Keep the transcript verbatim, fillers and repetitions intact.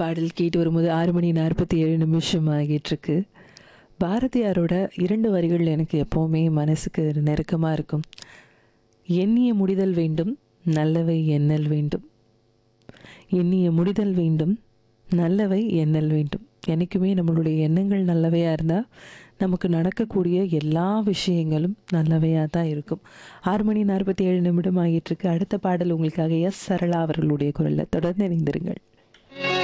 பாடல் கேட்டு வரும்போது ஆறு மணி நாற்பத்தி ஏழு நிமிஷம் ஆகிட்டுருக்கு. பாரதியாரோட இரண்டு வரிகள் எனக்கு எப்போவுமே மனசுக்கு நெருக்கமாக இருக்கும். எண்ணிய முடிதல் வேண்டும், நல்லவை எண்ணல் வேண்டும். எண்ணிய முடிதல் வேண்டும், நல்லவை எண்ணல் வேண்டும். என்றைக்குமே நம்மளுடைய எண்ணங்கள் நல்லவையாக இருந்தால் நமக்கு நடக்கக்கூடிய எல்லா விஷயங்களும் நல்லவையாக தான் இருக்கும். ஆறு மணி நாற்பத்தி ஏழு நிமிடம் ஆகிட்டுருக்கு. அடுத்த பாடல் உங்களுக்காக எஸ் சரளா அவர்களுடைய குரலில் தொடர்ந்து இணைந்திருங்கள்.